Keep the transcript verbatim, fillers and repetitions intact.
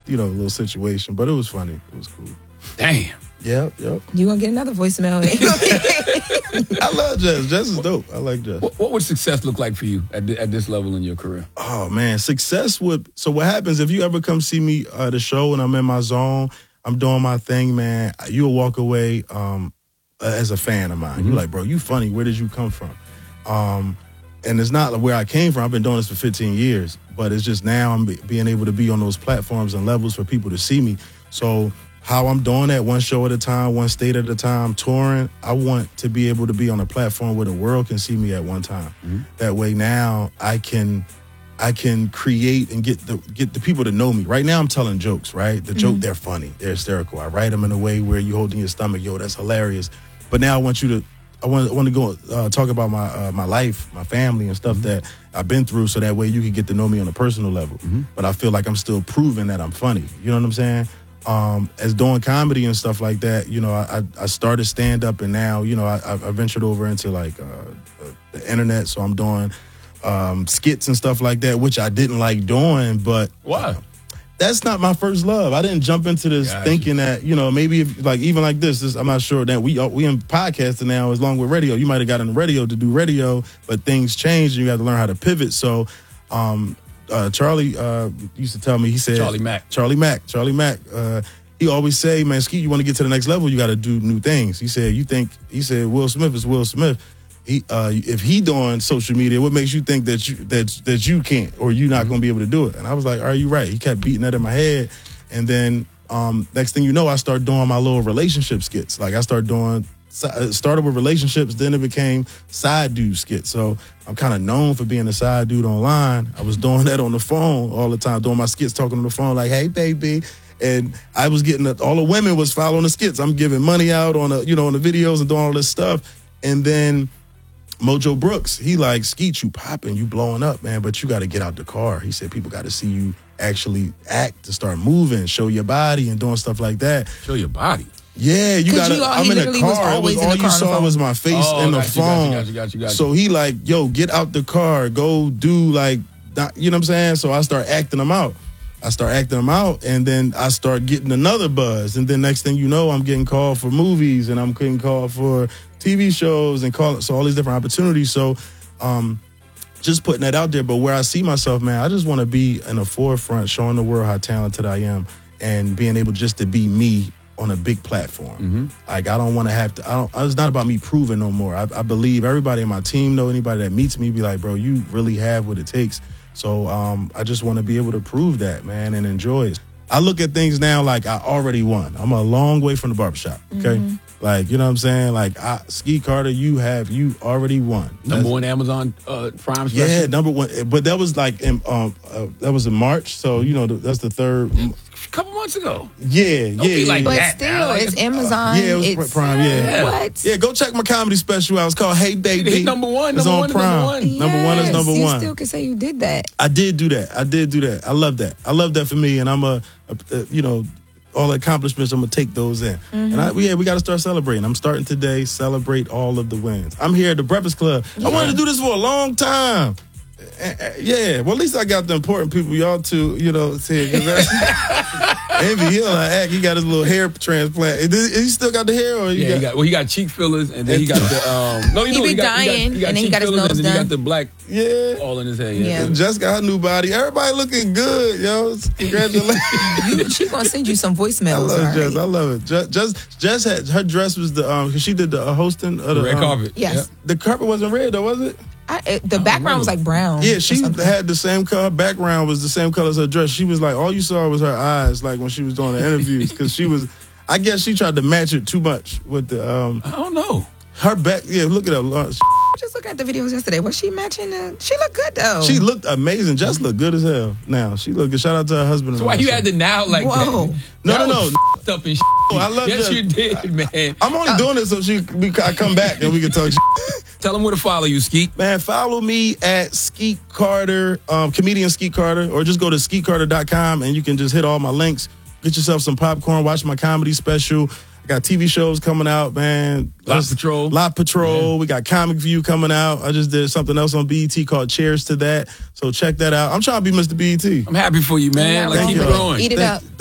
you know, little situation. But it was funny. It was cool. Damn. Yep, yep. You gonna get another voicemail? I love Jess. Jess is dope. I like Jess. What, what would success look like for you at, th- at this level in your career? Oh, man. Success would... So what happens, if you ever come see me at the show and I'm in my zone, I'm doing my thing, man, you'll walk away um, as a fan of mine. Mm-hmm. You're like, bro, you funny. Where did you come from? Um, and it's not where I came from. I've been doing this for fifteen years. But it's just now I'm be- being able to be on those platforms and levels for people to see me. So... how I'm doing that one show at a time, one state at a time, touring, I want to be able to be on a platform where the world can see me at one time. Mm-hmm. That way now I can I can create and get the get the people to know me. Right now I'm telling jokes, right? The mm-hmm. joke, they're funny. They're hysterical. I write them in a way where you hold in your stomach, yo, that's hilarious. But now I want you to, I want, I want to go uh, talk about my uh, my life, my family and stuff mm-hmm. that I've been through so that way you can get to know me on a personal level. Mm-hmm. But I feel like I'm still proving that I'm funny. You know what I'm saying? Um, as doing comedy and stuff like that, you know, I, I started stand-up and now, you know, I, I ventured over into like uh, the internet. So I'm doing um, skits and stuff like that, which I didn't like doing, but why? Uh, that's not my first love. I didn't jump into this gotcha. thinking that, you know, maybe if like even like this, this I'm not sure that we we in podcasting now as long with radio. You might have got on the radio to do radio, but things changed and you have to learn how to pivot. So um Uh, Charlie uh, used to tell me, he said... Charlie Mack. Charlie Mack. Charlie Mack. Uh, he always say, man, Skeet, you want to get to the next level, you got to do new things. He said, you think... He said, Will Smith is Will Smith. He, uh, if he doing social media, what makes you think that you that that you can't or you're not mm-hmm. going to be able to do it? And I was like, are you right? He kept beating that in my head. And then um, next thing you know, I started doing my little relationship skits. Like I started doing... It started with relationships, then it became side dude skits. So I'm kind of known for being a side dude online. I was doing that on the phone all the time, doing my skits, talking on the phone like, hey, baby. And I was getting, the, all the women was following the skits. I'm giving money out on the, you know, on the videos and doing all this stuff. And then Mojo Brooks, he like, Skeet, you popping, you blowing up, man, but you got to get out the car. He said people got to see you actually act, to start moving, show your body and doing stuff like that. Show your body? Yeah, you got to, I'm in a car. It was, all you saw was my face oh, and the got you, phone. Got you, got you, got you, got you. So he like, yo, get out the car, go do like, you know what I'm saying? So I start acting them out. I start acting them out, and then I start getting another buzz. And then next thing you know, I'm getting called for movies, and I'm getting called for T V shows, and call so all these different opportunities. So um, just putting that out there. But where I see myself, man, I just want to be in the forefront, showing the world how talented I am, and being able just to be me on a big platform. Mm-hmm. Like I don't want to have to, I don't, it's not about me proving no more. I, I believe everybody in my team know, anybody that meets me be like, bro, you really have what it takes. So um, I just want to be able to prove that, man, and enjoy it. I look at things now like I already won. I'm a long way from the barbershop, okay? Mm-hmm. Like, you know what I'm saying? Like, I, Skeet Carter, you have, you already won. Number That's, one Amazon uh, Prime special? Yeah, number one. But that was like, in, um, uh, that was in March. So, you know, that's the third. A couple months ago. Yeah, Don't yeah. Be like yeah. But that still, now. it's Amazon. Uh, yeah, it was it's, Prime, yeah. What? Yeah, go check my comedy special out. It's called Hey Baby. It's number one. It's number on one Prime. Number one. Yes, number one is number you one. You still can say you did that. I did do that. I did do that. I love that. I love that for me, and I'm a, a, a you know, all the accomplishments, I'm going to take those in. Mm-hmm. And I, yeah, we got to start celebrating. I'm starting today, celebrate all of the wins. I'm here at the Breakfast Club. Yeah. I wanted to do this for a long time. Yeah, well, at least I got the important people, y'all too, you know, saying, Envy, he don't like act. He got his little hair transplant. Is he still got the hair? Or yeah, got... he got, well, he got cheek fillers, and then he got the, um, no, you he know, be he got, dying, he got, he got and then cheek he got his fillers, nose and then done. he got the black yeah. all in his head. Yeah. yeah. And Jess got her new body. Everybody looking good, yo. Congratulations. She gonna send you some voicemails. I love right? Jess. I love it. Jess, Jess, Jess had, her dress was the, um, because she did the uh, hosting of the, the red um, carpet. Yes. Yep. The carpet wasn't red, though, was it? I, it, the background was like brown. Yeah, she had the same color. Background was the same color as her dress. She was like, all you saw was her eyes, like when she was doing the interviews, because she was. I guess she tried to match it too much with the. Um, I don't know. Her back. Yeah, look at her. Just look at the videos yesterday. Was she matching? The, she looked good though. She looked amazing. Just looked good as hell. Now she looked good. Shout out to her husband. So why you had to now like Whoa. that? No, that no, no. Up and shit. I love yes, that. you did, man. I'm only uh, doing this so she we, I come back and we can talk. Tell them where to follow you, Skeet. Man, follow me at Skeet Carter, um, comedian Skeet Carter, or just go to skeet carter dot com and you can just hit all my links. Get yourself some popcorn. Watch my comedy special. I got T V shows coming out, man. Lot Patrol. Lot Patrol. Yeah. We got Comic View coming out. I just did something else on B E T called Cheers to That. So check that out. I'm trying to be Mister B E T. I'm happy for you, man. Like, keep it going. Eat it Thank, up.